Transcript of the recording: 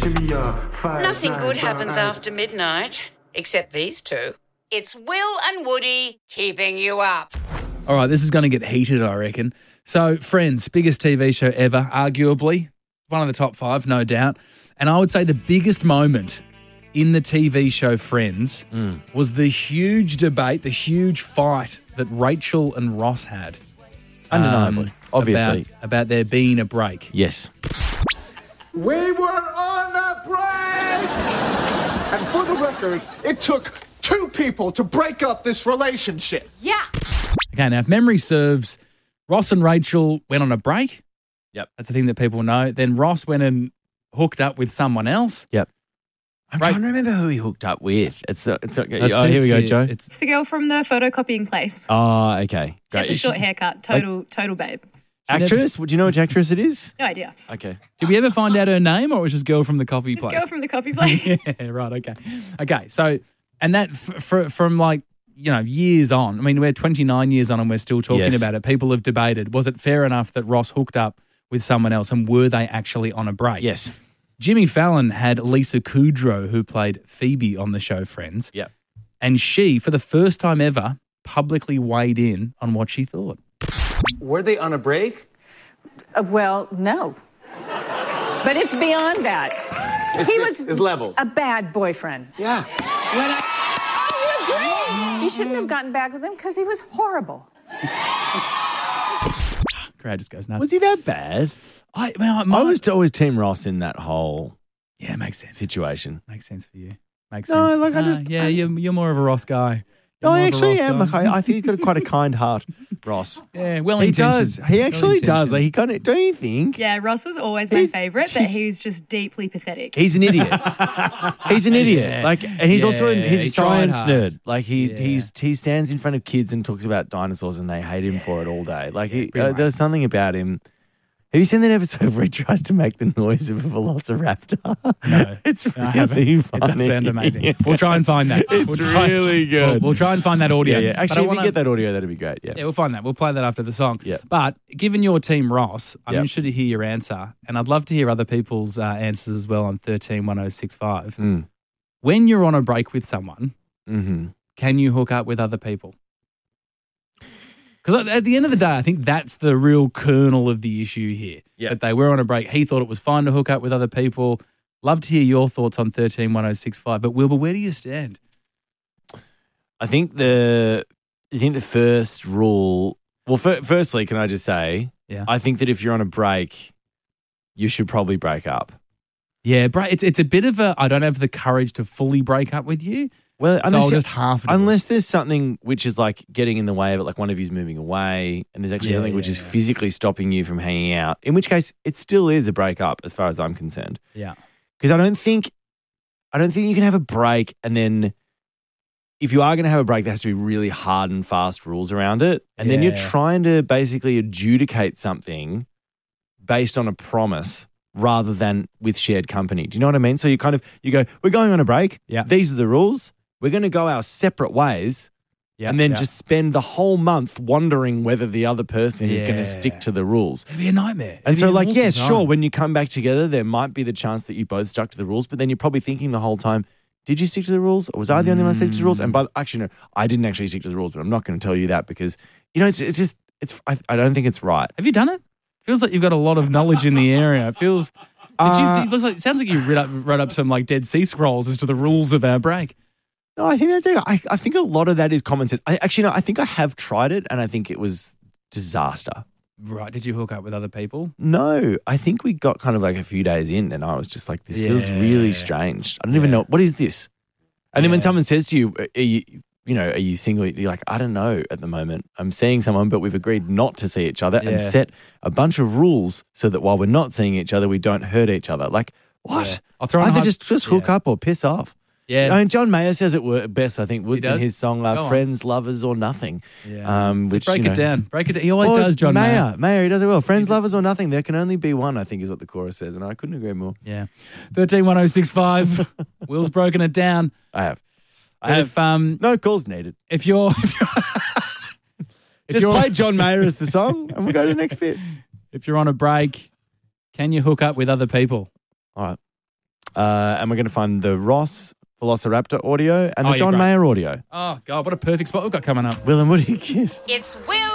Nothing good happens after midnight, except these two. It's Will and Woody keeping you up. All right, this is going to get heated, I reckon. So, Friends, biggest TV show ever, arguably. One of the top 5, no doubt. And I would say the biggest moment in the TV show Friends was the huge debate, the huge fight that Rachel and Ross had. Undeniably. Obviously. About there being a break. Yes. We were on a break! And for the record, it took 2 people to break up this relationship. Yeah. Okay, now if memory serves, Ross and Rachel went on a break. Yep. That's the thing that people know. Then Ross went and hooked up with someone else. Yep. I'm trying to remember who he hooked up with. It's here we go, Joe. It's the girl from the photocopying place. Oh, okay. She has a short haircut. Total babe. Actress? Do you know which actress it is? No idea. Okay. Did we ever find out her name, or it was just girl from the coffee This place? girl from the coffee place. Yeah, right. Okay. Okay. So, and that from like, years on. I mean, we're 29 years on and we're still talking about it. People have debated, was it fair enough that Ross hooked up with someone else, and were they actually on a break? Yes. Jimmy Fallon had Lisa Kudrow, who played Phoebe on the show Friends. Yep. And she, for the first time ever, publicly weighed in on what she thought. Were they on a break? Well, no. But it's beyond that. It's levels. A bad boyfriend. Yeah. I agree. She shouldn't have gotten back with him because he was horrible. Crowd just goes nuts. Was he that bad? I was always Team Ross in that whole makes sense. situation. Makes sense for you. Makes No, sense. like you're more of a Ross guy. No, I actually am. Like, I think he's got quite a kind heart, Ross. Yeah, well He intentioned. does. He actually does. Like, he kind of. Don't you think? Yeah, Ross was always my favourite, but he was just deeply pathetic. He's an idiot. He's an idiot. Yeah. Like, and he's also he's he a science tried hard. nerd. Like he stands in front of kids and talks about dinosaurs, and they hate him for it all day. Like there's something about him. Have you seen that episode where he tries to make the noise of a velociraptor? No. It's No, I haven't. really It funny. does sound amazing. We'll try and find that. It's really good. We'll try and find that audio. Yeah. But Actually, I if wanna- we get that audio, that'd be great. Yeah. Yeah, we'll find that. We'll play that after the song. Yeah. But given your team, Ross, I'm Yep. interested to hear your answer, and I'd love to hear other people's answers as well on 131065. When you're on a break with someone, can you hook up with other people? Because at the end of the day, I think that's the real kernel of the issue here. Yeah. That they were on a break. He thought it was fine to hook up with other people. Love to hear your thoughts on 131065. But Wilbur, where do you stand? I think the first rule. Well, firstly, can I just say, I think that if you're on a break, you should probably break up. Yeah, it's a bit of a, I don't have the courage to fully break up with you. Well, so I'll just half do it. unless there's something which is like getting in the way of it, like one of you's moving away, and there's actually something which is physically stopping you from hanging out. In which case, it still is a breakup, as far as I'm concerned. Yeah, because I don't think you can have a break and then if you are going to have a break, there has to be really hard and fast rules around it, and then you're trying to basically adjudicate something based on a promise rather than with shared company. Do you know what I mean? So you go, we're going on a break. Yeah, these are the rules. We're going to go our separate ways and then just spend the whole month wondering whether the other person is going to stick to the rules. It'd be a nightmare. And so sure, when you come back together, there might be the chance that you both stuck to the rules, but then you're probably thinking the whole time, did you stick to the rules? Or was I the only one that stuck to the rules? And actually, no, I didn't actually stick to the rules, but I'm not going to tell you that because, I don't think it's right. Have you done it? Feels like you've got a lot of knowledge in the area. It feels... it sounds like you wrote up some like Dead Sea Scrolls as to the rules of our break. No, I think that's it. I think a lot of that is common sense. I think I have tried it and I think it was disaster. Right. Did you hook up with other people? No. I think we got kind of like a few days in and I was just like, this feels really strange. I don't even know. What is this? And then when someone says to you, are you single? You're like, I don't know at the moment. I'm seeing someone, but we've agreed not to see each other and set a bunch of rules so that while we're not seeing each other, we don't hurt each other. Like, what? Yeah. I'll throw Either just hook up or piss off. Yeah. I mean, John Mayer says it best, I think, Woods in his song, Friends, Lovers or Nothing. Yeah. Which, break it down. He always does, John Mayer. Mayer, he does it well. Friends, lovers or nothing. There can only be one, I think is what the chorus says. And I couldn't agree more. Yeah. 131065. Will's broken it down. I have. No calls needed. If you're Just play John Mayer as the song and we'll go to the next bit. If you're on a break, can you hook up with other people? All right. And we're going to find the Ross Velociraptor audio and the Oh, yeah, John great. Mayer audio. Oh, God, what a perfect spot we've got coming up. Will and Woody, kiss. It's Will